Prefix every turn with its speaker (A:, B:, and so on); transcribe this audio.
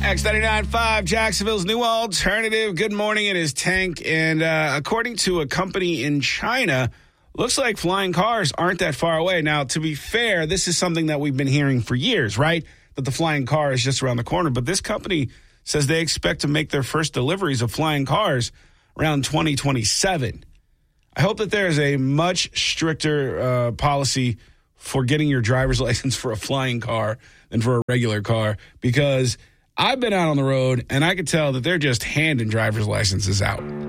A: X99.5, Jacksonville's new alternative. Good morning, it is Tank. And according to a company in China, looks like flying cars aren't that far away. Now, to be fair, this is something that we've been hearing for years, right? That the flying car is just around the corner. But this company says they expect to make their first deliveries of flying cars around 2027. I hope that there is a much stricter policy for getting your driver's license for a flying car than for a regular car, because I've been out on the road and I could tell that they're just handing driver's licenses out.